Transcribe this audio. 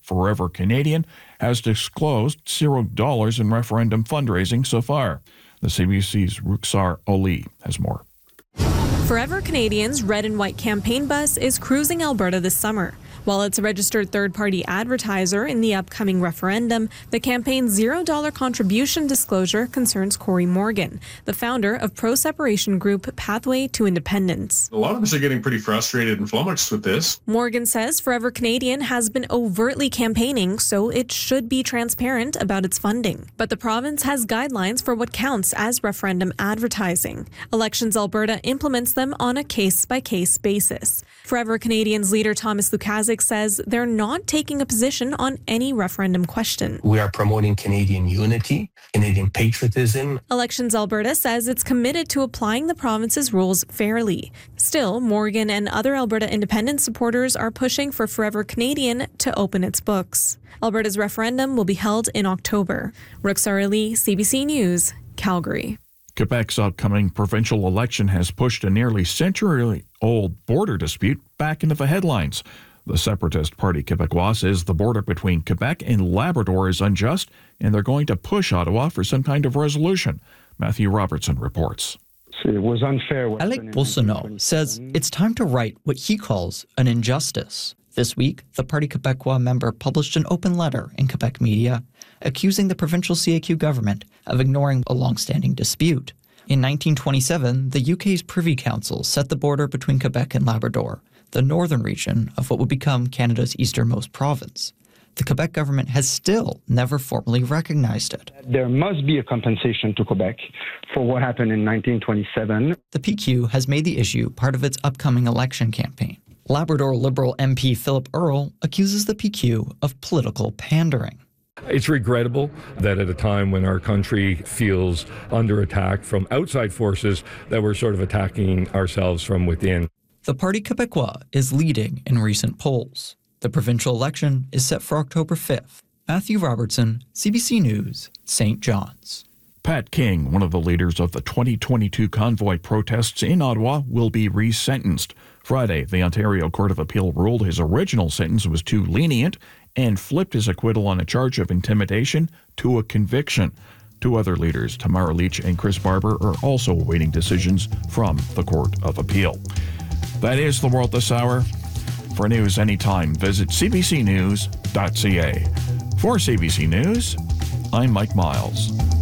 Forever Canadian has disclosed $0 in referendum fundraising so far. The CBC's Ruxar Ali has more. Forever Canadian's red and white campaign bus is cruising Alberta this summer. While it's a registered third-party advertiser in the upcoming referendum, the campaign's $0 contribution disclosure concerns Corey Morgan, the founder of pro-separation group Pathway to Independence. A lot of us are getting pretty frustrated and flummoxed with this. Morgan says Forever Canadian has been overtly campaigning, so it should be transparent about its funding. But the province has guidelines for what counts as referendum advertising. Elections Alberta implements them on a case-by-case basis. Forever Canadian's leader Thomas Lukaszuk says they're not taking a position on any referendum question. We are promoting Canadian unity, Canadian patriotism. Elections Alberta says it's committed to applying the province's rules fairly. Still, Morgan and other Alberta independent supporters are pushing for Forever Canadian to open its books. Alberta's referendum will be held in October. Ruxar Ali, CBC News, Calgary. Quebec's upcoming provincial election has pushed a nearly century-old border dispute back into the headlines. The Separatist Party Québécois says the border between Quebec and Labrador is unjust, and they're going to push Ottawa for some kind of resolution. Matthew Robertson reports. It was unfair. Alec Boissonnault says it's time to right what he calls an injustice. This week, the Parti Québécois member published an open letter in Quebec media accusing the provincial CAQ government of ignoring a long-standing dispute. In 1927, the UK's Privy Council set the border between Quebec and Labrador, the northern region of what would become Canada's easternmost province. The Quebec government has still never formally recognized it. There must be a compensation to Quebec for what happened in 1927. The PQ has made the issue part of its upcoming election campaign. Labrador Liberal MP Philip Earle accuses the PQ of political pandering. It's regrettable that at a time when our country feels under attack from outside forces, that we're sort of attacking ourselves from within. The Parti Québécois is leading in recent polls. The provincial election is set for October 5th. Matthew Robertson, CBC News, St. John's. Pat King, one of the leaders of the 2022 convoy protests in Ottawa, will be resentenced. Friday, the Ontario Court of Appeal ruled his original sentence was too lenient and flipped his acquittal on a charge of intimidation to a conviction. Two other leaders, Tamara Leach and Chris Barber, are also awaiting decisions from the Court of Appeal. That is the world this hour. For news anytime, visit cbcnews.ca. For CBC News, I'm Mike Miles.